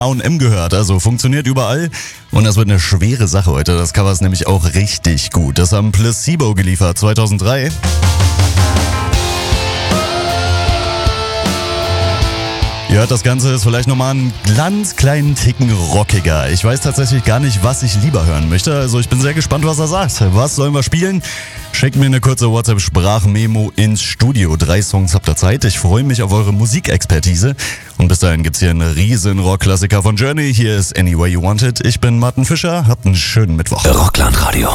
A&M gehört, also funktioniert überall. Und das wird eine schwere Sache heute. Das Cover ist nämlich auch richtig gut. Das haben Placebo geliefert, 2003. Ihr hört, das Ganze ist vielleicht nochmal einen ganz kleinen Ticken rockiger. Ich weiß tatsächlich gar nicht, was ich lieber hören möchte. Also ich bin sehr gespannt, was er sagt. Was sollen wir spielen? Schickt mir eine kurze WhatsApp-Sprachmemo ins Studio. 3 Songs habt ihr Zeit. Ich freue mich auf eure Musikexpertise. Und bis dahin gibt's hier einen riesen Rockklassiker von Journey. Hier ist Any Way You Want It. Ich bin Martin Fischer. Habt einen schönen Mittwoch. Rockland Radio.